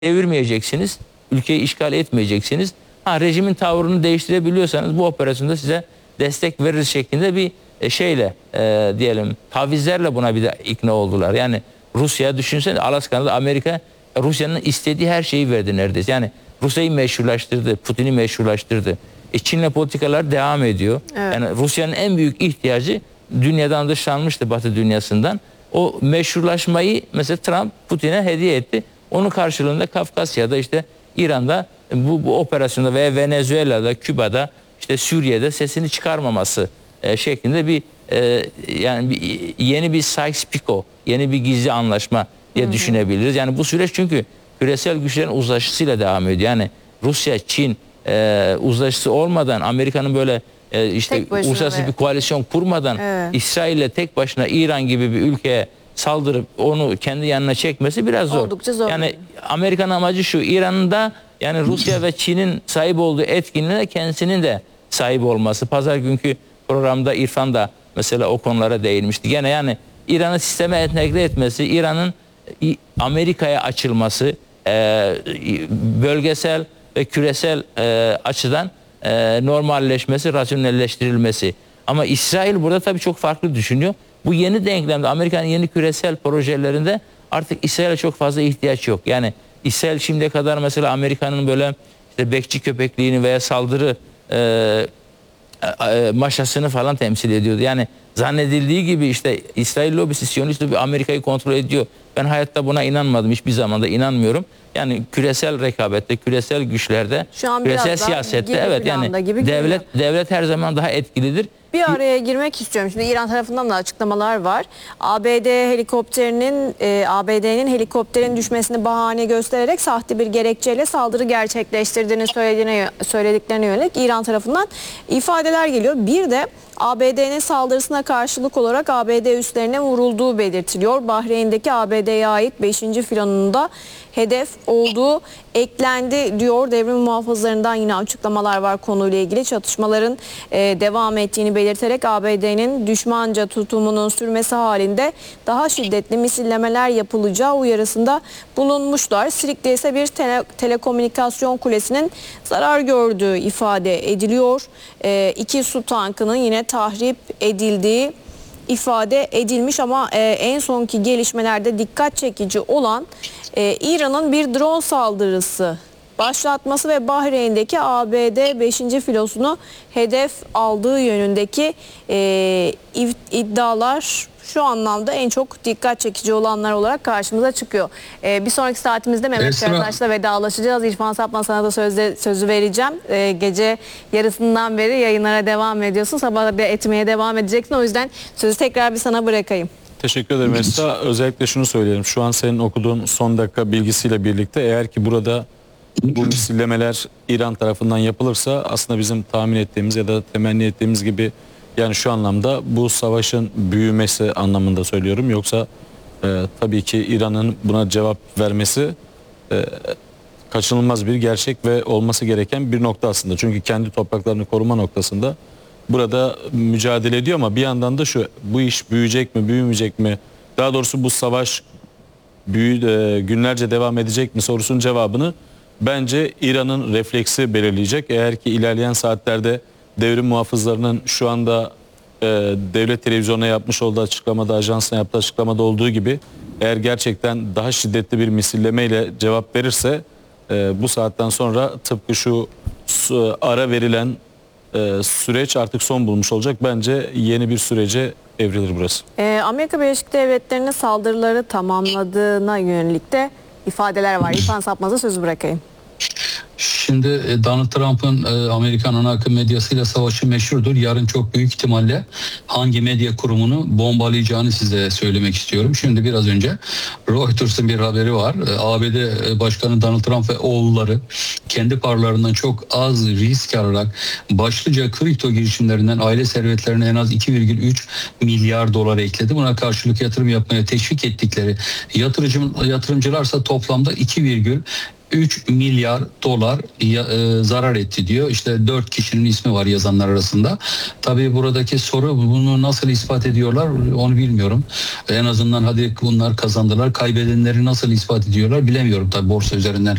devirmeyeceksiniz. Ülkeyi işgal etmeyeceksiniz. Rejimin tavrını değiştirebiliyorsanız bu operasyonda size destek veririz şeklinde bir diyelim tavizlerle buna bir de ikna oldular. Yani Rusya düşünsene, Alaska'da Amerika Rusya'nın istediği her şeyi verdi neredeyse. Yani Rusya'yı meşrulaştırdı, Putin'i meşrulaştırdı. Çin'le politikalar devam ediyor. Evet. Yani Rusya'nın en büyük ihtiyacı dünyadan dışlanmıştı, Batı dünyasından. O meşrulaşmayı mesela Trump Putin'e hediye etti. Onun karşılığında Kafkasya'da, işte İran'da bu operasyonda veya Venezuela'da, Küba'da, işte Suriye'de sesini çıkarmaması şeklinde yeni bir Sykes-Picot, yeni bir gizli anlaşma diye düşünebiliriz. Yani bu süreç çünkü küresel güçlerin uzlaşısıyla devam ediyor. Yani Rusya, Çin uzlaşısı olmadan, Amerika'nın böyle uluslararası bir koalisyon kurmadan İsrail'le tek başına İran gibi bir ülkeye saldırıp onu kendi yanına çekmesi biraz zor. Oldukça zor. Yani Amerika'nın amacı şu: İran'ın da, yani Rusya ve Çin'in sahip olduğu etkinliğe kendisinin de sahip olması. Pazar günkü programda İrfan da mesela o konulara değinmişti. Gene yani İran'ı sisteme entegre etmesi, İran'ın Amerika'ya açılması, bölgesel ve küresel açıdan normalleşmesi, rasyonelleştirilmesi. Ama İsrail burada tabii çok farklı düşünüyor. Bu yeni denklemde, Amerika'nın yeni küresel projelerinde artık İsrail'e çok fazla ihtiyaç yok. Yani İsrail şimdiye kadar mesela Amerika'nın böyle işte bekçi köpekliğini veya saldırı maşasını falan temsil ediyordu. Yani zannedildiği gibi işte İsrail lobisi, Siyonist lobi Amerika'yı kontrol ediyor. Ben hayatta buna inanmadım. Hiçbir zaman da inanmıyorum. Yani küresel rekabette, küresel güçlerde, küresel siyasette evet, yani devlet her zaman daha etkilidir. Bir araya girmek istiyorum. Şimdi İran tarafından da açıklamalar var. ABD'nin helikopterin düşmesini bahane göstererek sahte bir gerekçeyle saldırı gerçekleştirdiğini söylediklerine yönelik İran tarafından ifadeler geliyor. Bir de ABD'nin saldırısına karşılık olarak ABD üslerine vurulduğu belirtiliyor. Bahreyn'deki ABD'ye ait 5. filonun da hedef olduğu eklendi diyor. Devrim muhafızlarından yine açıklamalar var konuyla ilgili. Çatışmaların devam ettiğini belirterek ABD'nin düşmanca tutumunun sürmesi halinde daha şiddetli misillemeler yapılacağı uyarısında bulunmuşlar. Sirik'te ise bir telekomünikasyon kulesinin zarar gördüğü ifade ediliyor. 2 su tankının yine tahrip edildiği ifade edilmiş ama en sonki gelişmelerde dikkat çekici olan İran'ın bir drone saldırısı başlatması ve Bahreyn'deki ABD 5. filosunu hedef aldığı yönündeki iddialar şu anlamda en çok dikkat çekici olanlar olarak karşımıza çıkıyor. Bir sonraki saatimizde Mehmet Karataş'la vedalaşacağız. İrfan Sapman, sana da sözü vereceğim. Gece yarısından beri yayınlara devam ediyorsun. Sabah da etmeye devam edeceksin. O yüzden sözü tekrar bir sana bırakayım. Teşekkür ederim Esra. Özellikle şunu söyleyelim. Şu an senin okuduğun son dakika bilgisiyle birlikte eğer ki burada bu misillemeler İran tarafından yapılırsa aslında bizim tahmin ettiğimiz ya da temenni ettiğimiz gibi, yani şu anlamda bu savaşın büyümesi anlamında söylüyorum. Yoksa tabii ki İran'ın buna cevap vermesi kaçınılmaz bir gerçek ve olması gereken bir nokta aslında. Çünkü kendi topraklarını koruma noktasında burada mücadele ediyor ama bir yandan da bu iş büyüyecek mi, büyümeyecek mi? Daha doğrusu bu savaş günlerce devam edecek mi sorusunun cevabını bence İran'ın refleksi belirleyecek. Eğer ki ilerleyen saatlerde devrim muhafızlarının şu anda devlet televizyonuna yapmış olduğu açıklamada, ajansına yaptığı açıklamada olduğu gibi, eğer gerçekten daha şiddetli bir misillemeyle cevap verirse bu saatten sonra tıpkı şu ara verilen süreç artık son bulmuş olacak. Bence yeni bir sürece evrilir burası. Amerika Birleşik Devletleri'nin saldırıları tamamladığına yönelik de ifadeler var. İrfan Sapmaz'a sözü bırakayım. Şimdi Donald Trump'ın Amerikan ana akım medyasıyla savaşı meşhurdur. Yarın çok büyük ihtimalle hangi medya kurumunu bombalayacağını size söylemek istiyorum. Şimdi biraz önce Reuters'ın bir haberi var. ABD Başkanı Donald Trump ve oğulları kendi paralarından çok az risk alarak başlıca kripto girişimlerinden aile servetlerine en az 2,3 milyar dolar ekledi. Buna karşılık yatırım yapmaya teşvik ettikleri yatırımcılarsa toplamda 2,3 3 milyar dolar zarar etti diyor. İşte 4 kişinin ismi var yazanlar arasında. Tabii buradaki soru, bunu nasıl ispat ediyorlar onu bilmiyorum. En azından hadi bunlar kazandılar. Kaybedenleri nasıl ispat ediyorlar bilemiyorum. Tabii borsa üzerinden